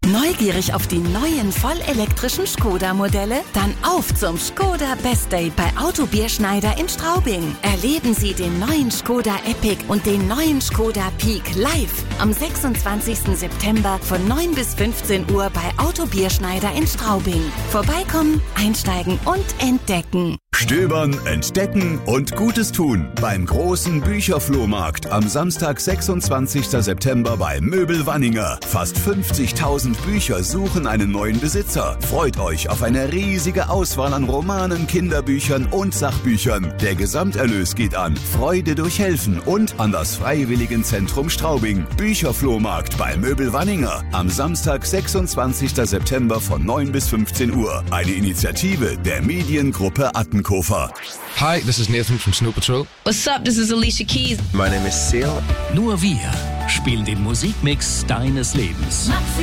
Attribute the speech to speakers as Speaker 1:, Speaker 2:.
Speaker 1: Neugierig auf die neuen vollelektrischen Škoda-Modelle? Dann auf zum Škoda Best Day bei Auto Bierschneider in Straubing. Erleben Sie den neuen Škoda Epiq und den neuen Škoda Peak live am 26. September von 9 bis 15 Uhr bei Auto Bierschneider in Straubing. Vorbeikommen, einsteigen und entdecken.
Speaker 2: Stöbern, entdecken und Gutes tun beim großen Bücherflohmarkt am Samstag, 26. September bei Möbel Wanninger. Fast 50.000 Bücher suchen einen neuen Besitzer. Freut euch auf eine riesige Auswahl an Romanen, Kinderbüchern und Sachbüchern. Der Gesamterlös geht an Freude durch Helfen und an das Freiwilligenzentrum Straubing. Bücherflohmarkt bei Möbel Wanninger am Samstag, 26. September von 9 bis 15 Uhr. Eine Initiative der Mediengruppe Attenkofer.
Speaker 3: Hi, this is Nathan from Snow Patrol.
Speaker 4: What's up? This is Alicia Keys.
Speaker 5: My name is Seal.
Speaker 6: Nur wir spielen den Musikmix deines Lebens.